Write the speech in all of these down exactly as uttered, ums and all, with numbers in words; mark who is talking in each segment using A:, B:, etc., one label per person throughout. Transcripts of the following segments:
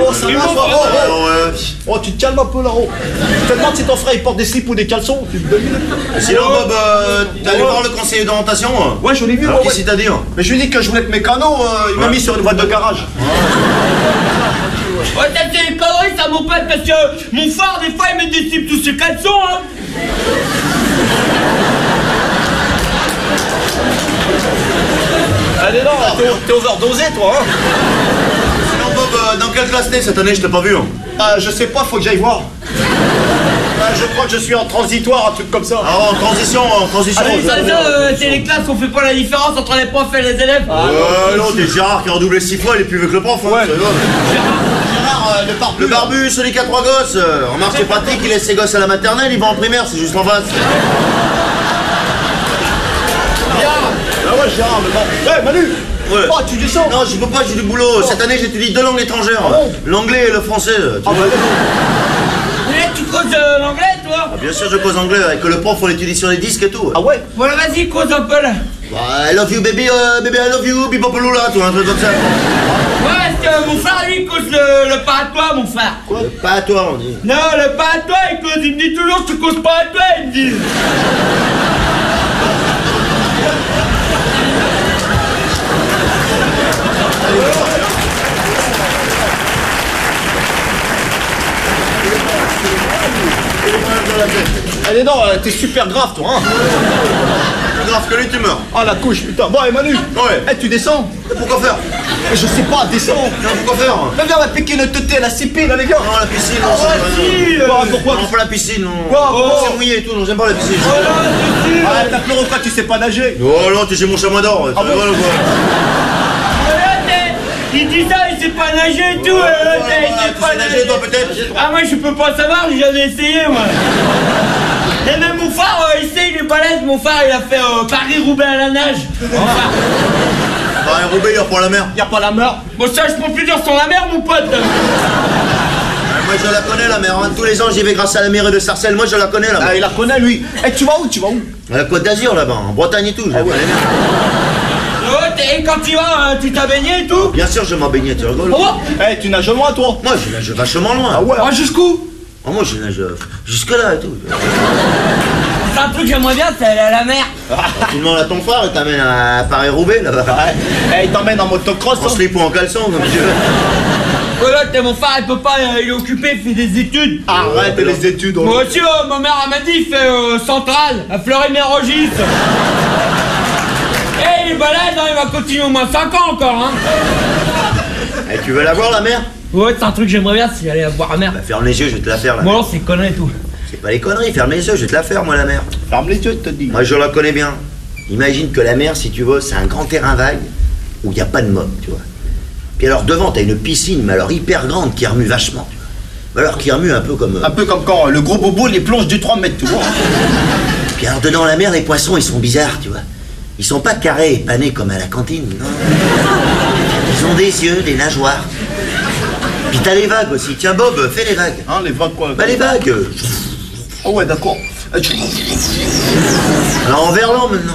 A: Oh, ça va, toi. Oh, oh, ouais. Oh, tu te calmes un peu là-haut. Je te demande si ton frère il porte des slips ou des caleçons. Tu me donnes.
B: Sinon, Bob, euh, t'es allé voir le conseiller d'orientation?
A: Ouais, je l'ai vu.
B: Alors, qu'est-ce qu'il t'a dit?
A: Mais je lui ai dit que je voulais être mécano, euh, il m'a mis sur une voie de garage.
C: Ouais, ça c'est des conneries, ça, mon pote, parce que mon phare, des fois, il met des slips tous ses caleçons, hein.
A: Allez, non, t'es overdosé, toi, hein.
B: Sinon, Bob, euh, dans quelle classe t'es cette année? Je t'ai pas vu, hein.
A: Ah, je sais pas, faut que j'aille voir. Ah, je crois que je suis en transitoire, un truc comme ça.
B: Ah, en transition, en transition.
C: Allez, ça, ça, euh, c'est les classes, on fait pas la différence entre les profs et les élèves.
B: Ah, ouais, non, t'es Gérard qui a redoublé six fois, il est plus vieux que le prof, hein.
A: Ouais. Gérard, euh, le barbu.
B: Le barbu, celui qui a trois gosses. Euh, remarque, c'est pratique, il laisse ses gosses à la maternelle, il va en primaire, c'est juste en face.
A: Gérard. Ah ouais, Gérard, mais bon. Eh, Manu.
B: Ouais.
A: Oh, tu descends.
B: Non, je peux pas, j'ai du boulot. Cette année, j'étudie deux langues étrangères.
A: Ah bon?
B: L'anglais et le français. Tu
A: Ah
B: vois.
A: bah,
C: Et tu causes euh, l'anglais, toi?
B: Ah, bien sûr, je cause anglais, avec le prof, on l'étudie sur les disques et tout.
A: ah ouais.
C: Voilà, vas-y, cause un peu, là.
B: Bah, I love you, baby, euh, baby, I love you, bibopolula, tout un truc comme ça.
C: Ouais, parce que mon frère, lui, cause le, le pas à toi, mon frère.
B: Quoi? Pas à toi, on dit.
C: Non, le pas à toi, il cause, il me dit toujours, tu causes pas à toi, il me dit.
A: Allez, non, euh, t'es super grave, toi, hein.
B: Plus grave que lui, tu meurs.
A: Ah, la couche, putain. Bon, et Manu.
B: Ouais.
A: Eh, tu descends.
B: Pourquoi faire?
A: Eh, je sais pas, descends.
B: Non, pourquoi faire?
A: Viens, viens, on va piquer notre teuté à la C P, là, les gars.
B: Non, la piscine, non,
A: Ah,
B: ça me
A: si,
B: rien.
A: euh, Bah, pourquoi?
B: Non, pas la piscine, non.
A: Quoi?
B: Oh,
A: Oh.
B: c'est mouillé et tout, non, j'aime pas la piscine.
A: Ah, t'as pleuré quoi, tu sais pas nager.
B: Oh non, t'es chez mon chamois d'or.
A: Ah bon?
B: Voilà, quoi.
C: Voilà, t'es- il dit ça, il sait pas nager et tout. euh, t'es- il
B: Ah,
C: sait
B: tu
C: pas
B: sais nager, toi, peut-être?
C: Ah, moi, je peux pas savoir, j'ai jamais essayé, moi. Et même mon frère, euh, il sait, il est balèze. Mon frère, il a fait euh, Paris-Roubaix à la nage.
B: Bah, un Roubaix, il a pour la mer.
A: Y a pas la mort.
C: Bon, ça, je peux plus dire sur la mer, mon pote.
B: Ah, moi, je la connais, la mer. Hein. Tous les ans, j'y vais grâce à la mairie de Sarcelles. Moi, je la connais, la
A: Ah,
B: mer.
A: il la connaît, lui. Eh, tu vas où, tu vas où?
B: À la Côte d'Azur, là-bas, en Bretagne et tout. Je la connais bien.
C: Ouais, t'es- et quand tu vas, euh, tu t'as baigné et tout?
B: Bien sûr, je m'en baignais, tu rigoles?
C: Oh,
A: Eh, tu nages loin, toi.
B: Moi, je nage vachement loin.
A: Ah ouais.
C: ah, jusqu'où?
B: Oh, moi, je nage euh, jusque-là et tout.
C: C'est un truc que j'aimerais bien, c'est aller à la mer.
B: Tu demandes à ton frère, il t'amène à Paris-Roubaix, là-bas.
A: Eh, il t'emmène en motocross,
B: En
A: hein.
B: slip ou en caleçon, comme tu veux.
C: Voilà, t'es mon frère, il peut pas, euh, il est occupé, il fait des études.
A: Arrête les études. on-
C: Moi aussi, euh, ma mère, elle m'a dit, il fait euh, centrale, à Fleury-Mérogis. Eh, il est balèze, hein, il va continuer au moins cinq ans encore, hein.
B: Eh, tu veux la voir, la mer?
C: Ouais, c'est un truc que j'aimerais bien, c'est aller voir la mer.
B: Bah, ferme les yeux, je vais te la faire, la
C: Bon,
B: mer.
C: alors, c'est conneries et tout.
B: C'est pas les conneries, ferme les yeux, je vais te la faire, moi, la mer.
A: Ferme les yeux, te dis.
B: Moi, je la connais bien. Imagine que la mer, si tu veux, c'est un grand terrain vague où il n'y a pas de mob, tu vois. Puis alors, devant, t'as une piscine, mais alors hyper grande, qui remue vachement, tu vois. Alors, qui remue un peu comme... euh,
A: Un peu comme quand euh, le gros bobo les plonge du trois mètres, tu vois.
B: Puis alors, dedans la mer, les poissons, ils sont bizarres, tu vois. Ils sont pas carrés et panés comme à la cantine, non. Ils ont des yeux, des nageoires. Puis t'as les vagues aussi. Tiens, Bob, fais les vagues.
A: Hein, les vagues, quoi.
B: Bah, les vagues.
A: Oh ouais, d'accord. Eh, tu-
B: Alors, en verlan, maintenant.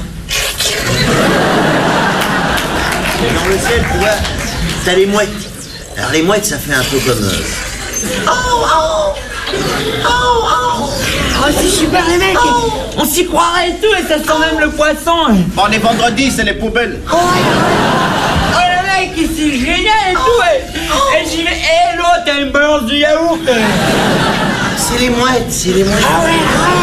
B: Et dans le ciel, tu vois, t'as les mouettes. Alors, les mouettes, ça fait un peu comme... euh,
C: Oh, c'est super, les mecs. On s'y croirait et tout, et ça sent même le poisson.
A: Bon, les vendredis, c'est les poubelles.
C: Oh, le mec, c'est génial et tout. Et, et j'y vais. Et l'autre, elle me balance du yaourt.
B: C'est les mouettes, c'est les mouettes.
C: Ah ouais, ah